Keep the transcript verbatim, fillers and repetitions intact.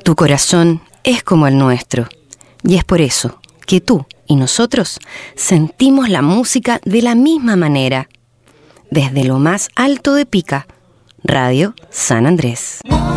Tu corazón es como el nuestro, y es por eso que tú y nosotros sentimos la música de la misma manera. Desde lo más alto de Pica, Radio San Andrés.